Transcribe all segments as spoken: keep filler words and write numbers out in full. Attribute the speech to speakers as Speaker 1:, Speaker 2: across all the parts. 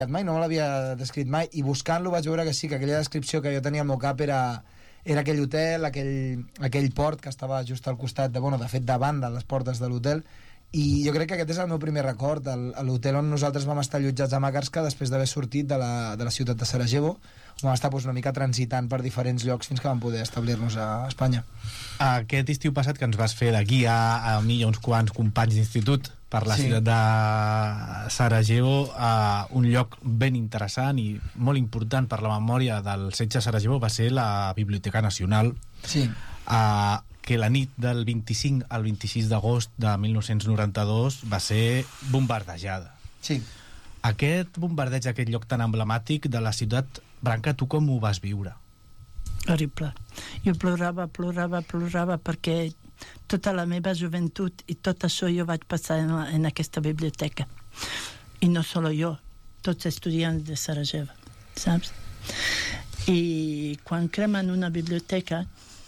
Speaker 1: mai, no me l'havia descrit mai, i buscant-lo vaig veure que sí, que aquella descripció que jo tenia al meu cap era, era aquell hotel, aquell, aquell port que estava just al costat, de, bueno, de fet davant de les portes de l'hotel, i jo crec que aquest és el meu primer record, el, l'hotel on nosaltres vam estar allotjats a Makarska després d'haver sortit de la, de la ciutat de Sarajevo. Vam estar doncs, una mica transitant per diferents llocs fins que vam poder establir-nos a Espanya.
Speaker 2: Aquest estiu passat que ens vas fer de guia a mi i a uns quants companys d'institut per la sí. ciutat de Sarajevo, uh, un lloc ben interessant i molt important per la memòria del setge de Sarajevo va ser la Biblioteca Nacional,
Speaker 1: sí.
Speaker 2: uh, que la nit del vint-i-cinc al vint-i-sis d'agost de mil nou-cents noranta-dos va ser bombardejada.
Speaker 1: Sí.
Speaker 2: Aquest bombardeig, aquest lloc tan emblemàtic de la ciutat, Branca, tu com ho vas viure?
Speaker 3: Horrible. Jo plorava, plorava, plorava perquè tota la meva joventut i tot això jo vaig passar en, la, en aquesta biblioteca. I no solo jo, tots estudiants de Sarajevo, saps? I quan cremen una biblioteca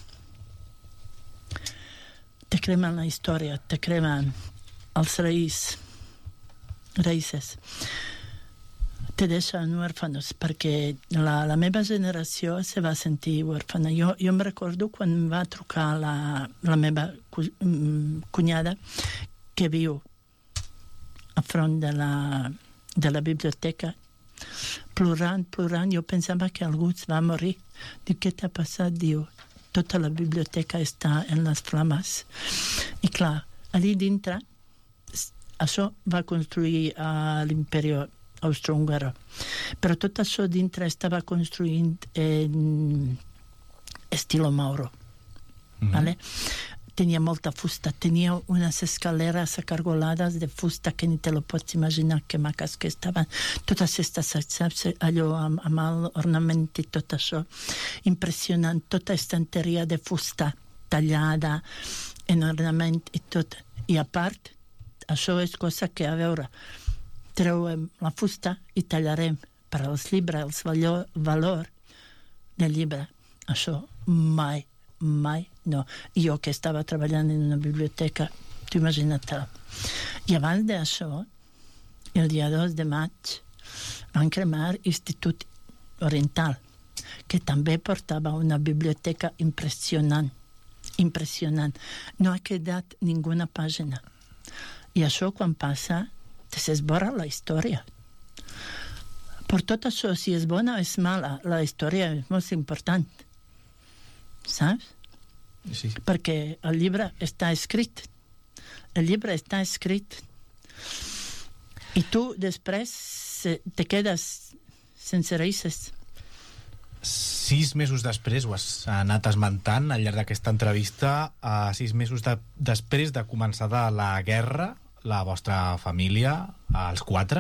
Speaker 3: te cremen la història, te cremen els reis, raïces, te deixen huérfanos, perquè la, la meva generació se va sentir huérfana. Jo, jo em recordo quan em va trucar la, la meva cunyada que viu a front de la, de la biblioteca, plorant, plorant. Jo pensava que algú es va morir. Diu, què t'ha passat? Diu, tota la biblioteca està en les flames. I clar, allí dintre, això va construir a l'imperi austro-húngaro. Però tot això dintre estava construint en estilo Mauro. Mm-hmm. Vale? Tenia molta fusta, tenia unes escaleres acargolades de fusta que ni te lo pots imaginar que maques que estaven. Totes aquestes, saps, allò amb, amb l'ornament i tot això. Impressionant, tota estanteria de fusta tallada en ornament i tot. I a part, això és cosa que, a veure, treuem la fusta i tallarem per als llibres, els valor, valor del llibre. Això mai, mai no. Jo que estava treballant en una biblioteca, tu imagina't-te. I abans d'això, el dia dos de maig, van cremar Institut Oriental, que també portava una biblioteca impressionant. Impressionant. No ha quedat ninguna pàgina. I això, quan passa, s'esborra la història. Per tot això, si és bona o és mala, la història és molt important. Saps?
Speaker 2: Sí.
Speaker 3: Perquè el llibre està escrit. El llibre està escrit. I tu, després, te quedes sense raïces.
Speaker 2: Sis mesos després, ho has anat esmentant al llarg d'aquesta entrevista, uh, sis mesos de, després de començar de la guerra, la vostra família, els quatre,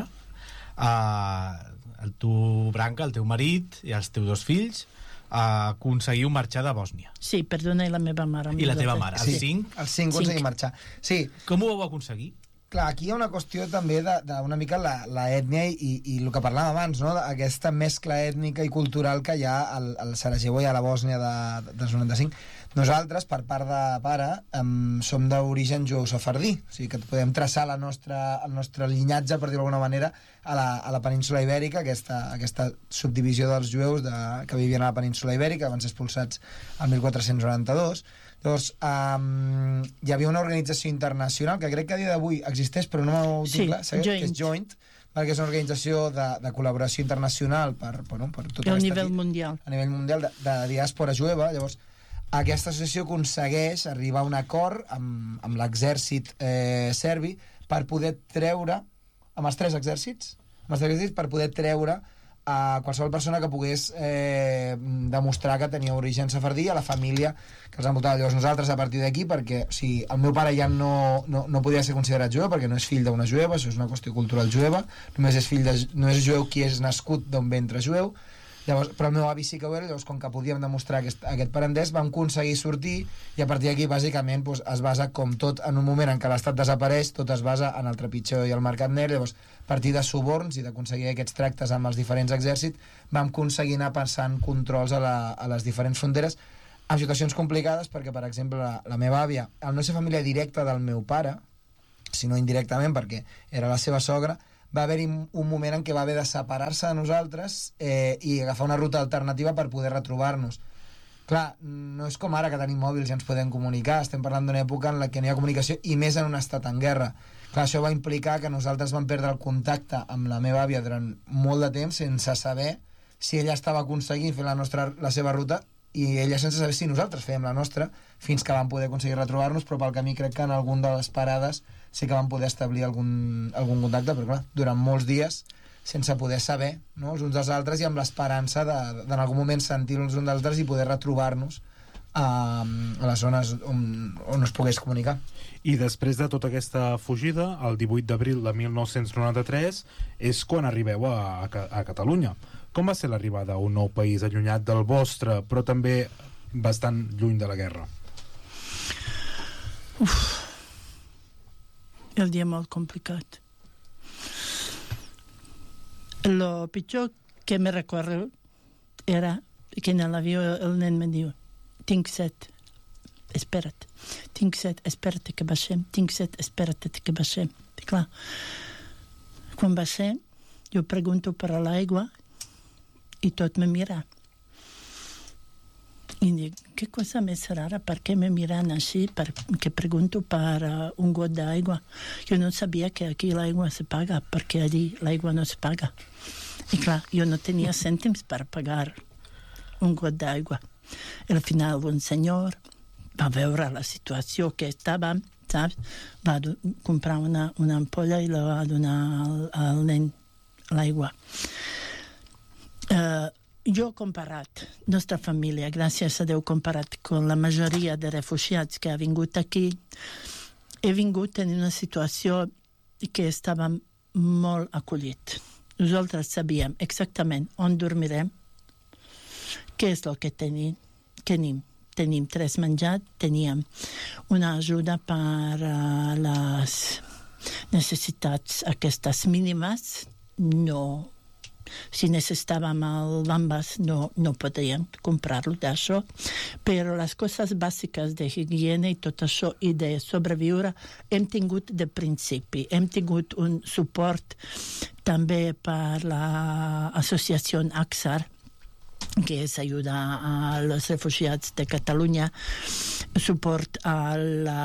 Speaker 2: uh, el tu, Branca, el teu marit i els teus dos fills, uh, aconseguiu marxar de Bòsnia.
Speaker 3: Sí, perdona, i la meva mare.
Speaker 2: I la teva mare, els
Speaker 1: sí,
Speaker 2: cinc?
Speaker 1: Els cinc aconseguim marxar. Sí.
Speaker 2: Com ho vau aconseguir?
Speaker 1: Clar, aquí hi ha una qüestió també d'una mica la, la ètnia i, i el que parlàvem abans, no? Aquesta mescla ètnica i cultural que hi ha al, al Sarajevo i a la Bòsnia de, de, dels noranta-cinc. Nosaltres, per part de pare, um, som d'origen jueu sefardí, o sigui que podem traçar la nostra, el nostre linyatge, per dir-ho d'alguna manera, a la, a la península Ibèrica, aquesta, aquesta subdivisió dels jueus de, que vivien a la península Ibèrica, van ser expulsats el mil quatre-cents noranta-dos. Llavors, um, hi havia una organització internacional que crec que a dia d'avui existeix, però no m'ho tinc
Speaker 3: sí,
Speaker 1: clar, segueix, que és Joint, perquè és una organització de, de col·laboració internacional per, bueno, per tot
Speaker 3: a nivell mundial.
Speaker 1: A nivell mundial de, de diàspora jueva. Llavors, aquesta associació aconsegueix arribar a un acord amb, amb l'exèrcit eh, serbi per poder treure, amb els tres exèrcits, amb els tres exèrcits per poder treure a qualsevol persona que pogués eh, demostrar que tenia origen sefardí, a la família que els envoltava. Llavors nosaltres, a partir d'aquí, perquè o sigui, el meu pare ja no, no, no podia ser considerat jueu perquè no és fill d'una jueva, això és una qüestió cultural jueva, només és fill de, no és jueu qui és nascut d'un ventre jueu. Llavors, però el meu avi sí que ho era. Llavors, com que podíem demostrar aquest, aquest parentès, vam aconseguir sortir, i a partir d'aquí bàsicament doncs, es basa, com tot, en un moment en què l'Estat desapareix, tot es basa en el trepitjor i el mercat negre. Llavors, a partir de suborns i d'aconseguir aquests tractes amb els diferents exèrcits, vam aconseguir anar passant controls a, la, a les diferents fronteres, en situacions complicades, perquè, per exemple, la, la meva àvia, al no ser família directa del meu pare, sinó indirectament perquè era la seva sogra, va haver-hi un moment en què va haver de separar-se de nosaltres eh, i agafar una ruta alternativa per poder retrobar-nos. Clar, no és com ara que tenim mòbils i ens podem comunicar, estem parlant d'una època en la que no hi ha comunicació i més en un estat en guerra. Clar, això va implicar que nosaltres vam perdre el contacte amb la meva àvia durant molt de temps sense saber si ella estava aconseguint fer la, nostra, la seva ruta i ella sense saber si nosaltres fèiem la nostra, fins que vam poder aconseguir retrobar-nos, però pel camí crec que en algun de les parades sí que vam poder establir algun, algun contacte, però clar, durant molts dies sense poder saber, no?, els uns dels altres i amb l'esperança d'en algun moment sentir els uns dels altres i poder retrobar-nos a, a les zones on, on es pogués comunicar.
Speaker 4: I després de tota aquesta fugida, el divuit d'abril de mil nou-cents noranta-tres és quan arribeu a, a, a Catalunya. Com va ser l'arribada a un nou país allunyat del vostre, però també bastant lluny de la guerra?
Speaker 3: Uf. El dia molt complicat. Lo pitjor que me recordo era que en l'avió el nen me diu: tinc set, espera't, tinc set, espera't que baixem, tinc set, espera't que baixem. I clar, quan baixem, jo pregunto per a l'aigua i tot me mira. I dic, què cosa més rara, per què me miran així, perquè pregunto per uh, un got d'aigua. Jo no sabia que aquí l'aigua se paga, perquè allí l'aigua no se paga. I clar, jo no tenia cèntims per pagar un got d'aigua. I al final un senyor va veure la situació que estàvem, saps? Va comprar una, una ampolla i la va donar al, al nen l'aigua. Uh, jo comparat, nostra família, gràcies a Déu, comparat amb la majoria de refugiats que ha vingut aquí, he vingut en una situació que estava molt acollit. Nosaltres sabíem exactament on dormirem, què és el que tenim. Tenim, tenim tres menjats, teníem una ajuda per uh, les necessitats aquestes mínimes, no. Si necessitàvem el bambas no, no podíem comprar-lo d'això, però les coses bàsiques de higiene i tot això i de sobreviure hem tingut de principi. Hem tingut un suport també per l'associació AXAR, que és ajuda als refugiats de Catalunya, suport a la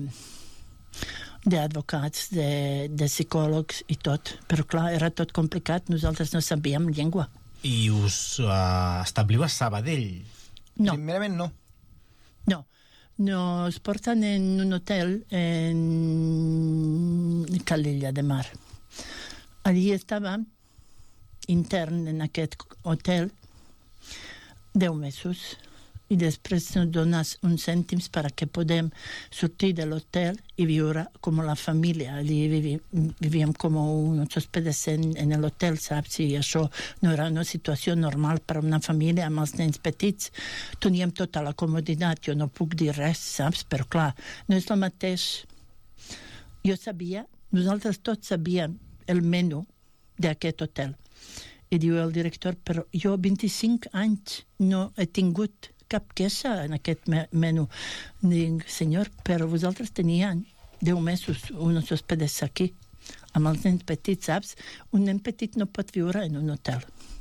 Speaker 3: d'advocats, de, de psicòlegs i tot. Però clar, era tot complicat, nosaltres no sabíem llengua.
Speaker 2: I us uh, establiu a Sabadell?
Speaker 3: No.
Speaker 1: Primerament no.
Speaker 3: No. Nos porten en un hotel en Calella de Mar. Allí estàvem intern en aquest hotel deu mesos. I després ens dones uns cèntims perquè podem sortir de l'hotel i viure com la família. Allí vivi, vivíem com uns hospedes en, en l'hotel, saps? I això no era una situació normal per a una família amb els nens petits. Teníem tota la comoditat, jo no puc dir res, saps? Però clar, no és el mateix. Jo sabia, nosaltres tots sabíem el menú d'aquest hotel. I diu el director, però jo vint-i-cinc anys no he tingut cap queixa en aquest menú. Dic, senyor, però vosaltres tenien deu mesos uns hospedes aquí, amb els nens petits, saps? Un nen petit no pot viure en un hotel.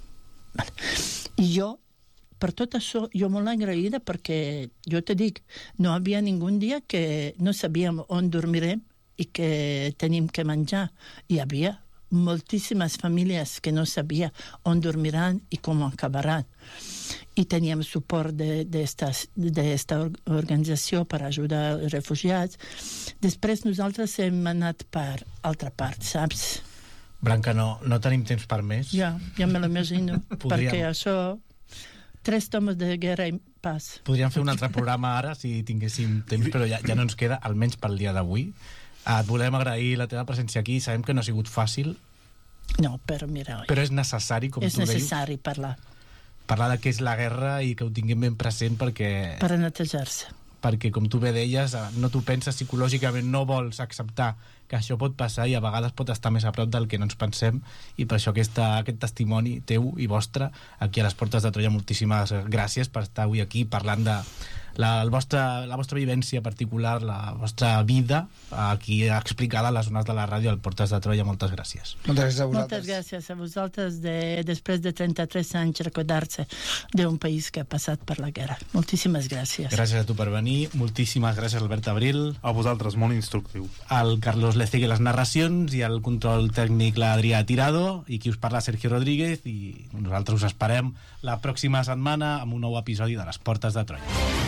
Speaker 3: I jo, per tot això, jo molt agraïda perquè, jo te dic, no hi havia ningú dia que no sabíem on dormirem i que tenim que menjar. Hi havia moltíssimes famílies que no sabia on dormiran i com acabaran. I teníem suport d'esta organització per ajudar els refugiats. Després nosaltres hem anat per altra part, saps?
Speaker 2: Branca, no, no tenim temps per més.
Speaker 3: Ja, ja me l'imagino,
Speaker 2: Podríem...
Speaker 3: perquè això... Tres tomes de guerra i pas.
Speaker 2: Podríem fer un altre programa ara, si tinguéssim temps, però ja, ja no ens queda, almenys pel dia d'avui. Et volem agrair la teva presència aquí. Sabem que no ha sigut fàcil.
Speaker 3: No, però mira...
Speaker 2: Però és necessari, com
Speaker 3: és
Speaker 2: tu deies.
Speaker 3: És necessari parlar.
Speaker 2: Parlar de què és la guerra i que ho tinguem ben present perquè...
Speaker 3: Per a netejar-se.
Speaker 2: Perquè, com tu bé deies, no t'ho penses psicològicament, no vols acceptar que això pot passar i a vegades pot estar més a prop del que no ens pensem, i per això aquesta, aquest testimoni teu i vostre aquí a les Portes de Troia, moltíssimes gràcies per estar avui aquí parlant de, la, el vostre, la vostra vivència particular, la vostra vida, aquí explicada a les zones de la ràdio al Portes de Troia. Moltes gràcies.
Speaker 1: Moltes gràcies a
Speaker 3: Moltes
Speaker 1: vosaltres.
Speaker 3: gràcies a vosaltres de, després de trenta-tres anys recordar-se d'un país que ha passat per la guerra. Moltíssimes gràcies.
Speaker 2: Gràcies a tu per venir. Moltíssimes gràcies, Albert Abril.
Speaker 4: A vosaltres, molt instructiu.
Speaker 2: Al Carlos Lecegui les narracions i al control tècnic l'Adrià Tirado, i qui us parla Sergio Rodríguez, i nosaltres us esperem la pròxima setmana amb un nou episodi de Les Portes de Troia.